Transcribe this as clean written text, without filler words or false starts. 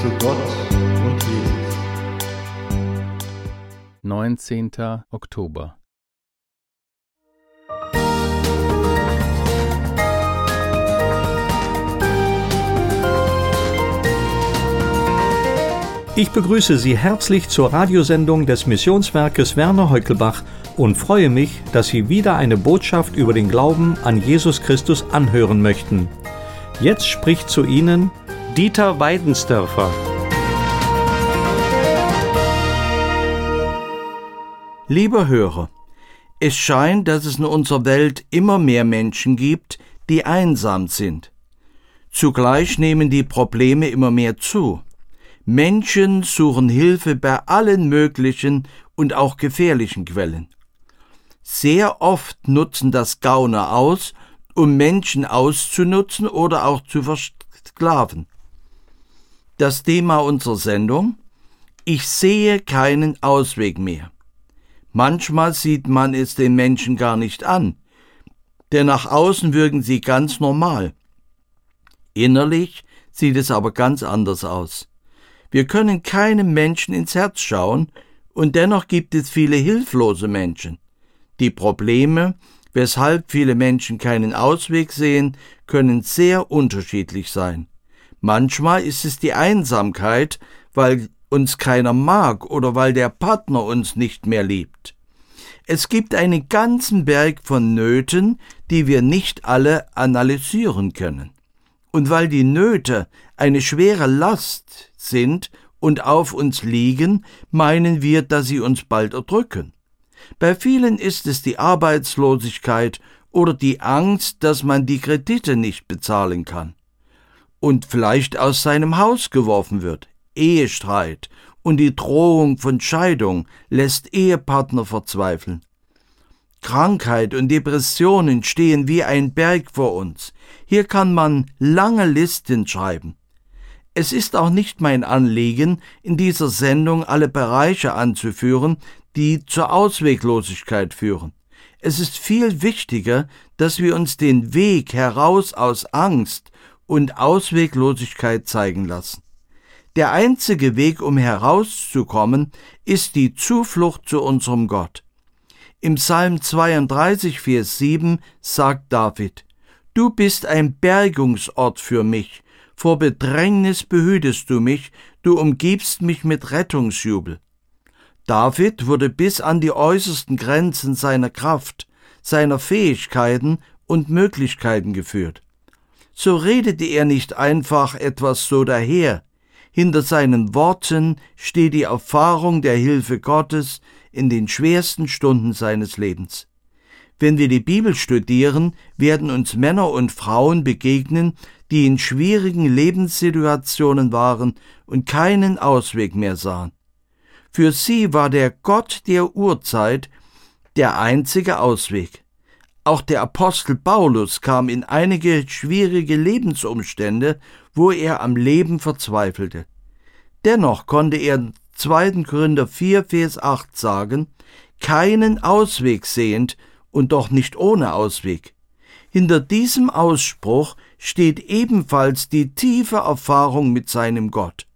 zu Gott und Jesus. 19. Oktober. Ich begrüße Sie herzlich zur Radiosendung des Missionswerkes Werner Heukelbach und freue mich, dass Sie wieder eine Botschaft über den Glauben an Jesus Christus anhören möchten. Jetzt spricht zu Ihnen Dieter Weidensdörfer. Lieber Hörer, es scheint, dass es in unserer Welt immer mehr Menschen gibt, die einsam sind. Zugleich nehmen die Probleme immer mehr zu. Menschen suchen Hilfe bei allen möglichen und auch gefährlichen Quellen. Sehr oft nutzen das Gauner aus, um Menschen auszunutzen oder auch zu versklaven. Das Thema unserer Sendung: Ich sehe keinen Ausweg mehr. Manchmal sieht man es den Menschen gar nicht an, denn nach außen wirken sie ganz normal. Innerlich sieht es aber ganz anders aus. Wir können keinem Menschen ins Herz schauen, und dennoch gibt es viele hilflose Menschen. Die Probleme, weshalb viele Menschen keinen Ausweg sehen, können sehr unterschiedlich sein. Manchmal ist es die Einsamkeit, weil uns keiner mag oder weil der Partner uns nicht mehr liebt. Es gibt einen ganzen Berg von Nöten, die wir nicht alle analysieren können. Und weil die Nöte eine schwere Last sind und auf uns liegen, meinen wir, dass sie uns bald erdrücken. Bei vielen ist es die Arbeitslosigkeit oder die Angst, dass man die Kredite nicht bezahlen kann und vielleicht aus seinem Haus geworfen wird. Ehestreit und die Drohung von Scheidung lässt Ehepartner verzweifeln. Krankheit und Depressionen stehen wie ein Berg vor uns. Hier kann man lange Listen schreiben. Es ist auch nicht mein Anliegen, in dieser Sendung alle Bereiche anzuführen, die zur Ausweglosigkeit führen. Es ist viel wichtiger, dass wir uns den Weg heraus aus Angst und Ausweglosigkeit zeigen lassen. Der einzige Weg, um herauszukommen, ist die Zuflucht zu unserem Gott. Im Psalm 32, Vers 7 sagt David: Du bist ein Bergungsort für mich, vor Bedrängnis behütest du mich, du umgibst mich mit Rettungsjubel. David wurde bis an die äußersten Grenzen seiner Kraft, seiner Fähigkeiten und Möglichkeiten geführt. So redete er nicht einfach etwas so daher. Hinter seinen Worten steht die Erfahrung der Hilfe Gottes in den schwersten Stunden seines Lebens. Wenn wir die Bibel studieren, werden uns Männer und Frauen begegnen, die in schwierigen Lebenssituationen waren und keinen Ausweg mehr sahen. Für sie war der Gott der Urzeit der einzige Ausweg. Auch der Apostel Paulus kam in einige schwierige Lebensumstände, wo er am Leben verzweifelte. Dennoch konnte er in 2. Korinther 4, Vers 8 sagen: keinen Ausweg sehend und doch nicht ohne Ausweg. Hinter diesem Ausspruch steht ebenfalls die tiefe Erfahrung mit seinem Gott.